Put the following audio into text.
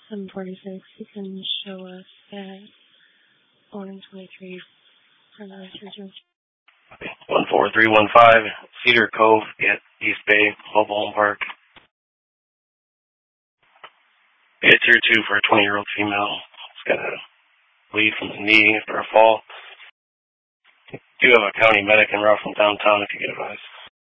746. You can show us at 123 for the research. 14315 Cedar Cove at East Bay Mobile Home Park. 832 for a 20-year-old female. It's got a bleed from the knee after a fall. Do have a county medic en route from downtown if you get advice.